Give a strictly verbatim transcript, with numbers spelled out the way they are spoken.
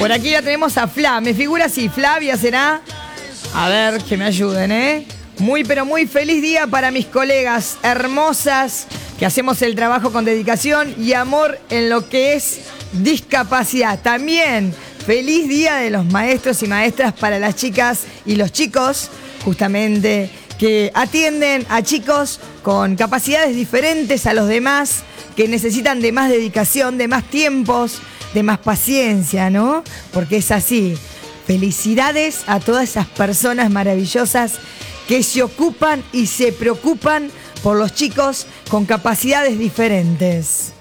Por aquí la tenemos a Fla. Me figura así, Flavia será. A ver, que me ayuden, ¿eh? Muy, pero muy feliz día para mis colegas hermosas que hacemos el trabajo con dedicación y amor en lo que es discapacidad. También feliz día de los maestros y maestras para las chicas y los chicos, justamente, que atienden a chicos con capacidades diferentes a los demás, que necesitan de más dedicación, de más tiempos, de más paciencia, ¿no? Porque es así. Felicidades a todas esas personas maravillosas que se ocupan y se preocupan por los chicos con capacidades diferentes.